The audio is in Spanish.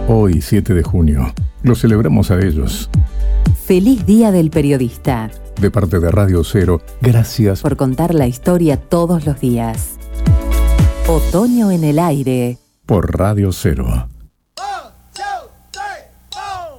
Hoy, 7 de junio, lo celebramos a ellos. Feliz Día del Periodista. De parte de Radio Cero, gracias por contar la historia todos los días. Otoño en el aire. Por Radio Cero.